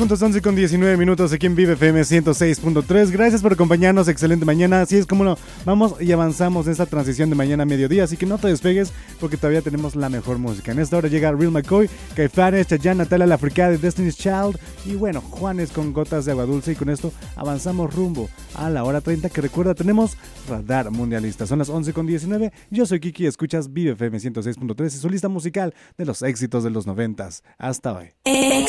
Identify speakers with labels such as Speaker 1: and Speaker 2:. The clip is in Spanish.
Speaker 1: puntos, 11 con 19 minutos aquí en Vive FM 106.3. Gracias por acompañarnos, excelente mañana. Así es como vamos y avanzamos en esta transición de mañana a mediodía, así que no te despegues porque todavía tenemos la mejor música. En esta hora llega Real McCoy, Caifanes, Chayanne, Natalia Lafourcade, Destiny's Child y bueno, Juanes con Gotas de Agua Dulce, y con esto avanzamos rumbo a la hora 30, que recuerda tenemos Radar Mundialista. Son las 11 con 19. Yo soy Kiki, escuchas Vive FM 106.3 y su lista musical de los éxitos de los 90s hasta hoy.